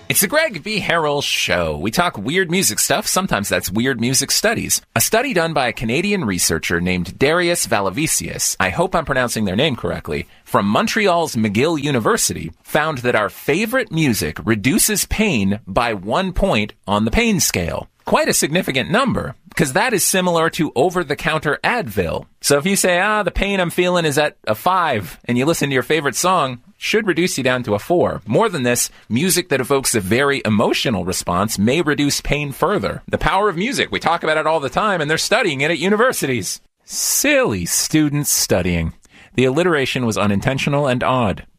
It's the Greg V. Harrell Show. We talk weird music stuff. Sometimes that's weird music studies. A study done by a Canadian researcher named Darius Valavicius, I hope I'm pronouncing their name correctly, from Montreal's McGill University, found that our favorite music reduces pain by 1 point on the pain scale. Quite a significant number, because that is similar to over-the-counter Advil. So if you say, the pain I'm feeling is at a 5, and you listen to your favorite song, should reduce you down to a 4. More than this, music that evokes a very emotional response may reduce pain further. The power of music, we talk about it all the time, and they're studying it at universities. Silly students studying. The alliteration was unintentional and odd.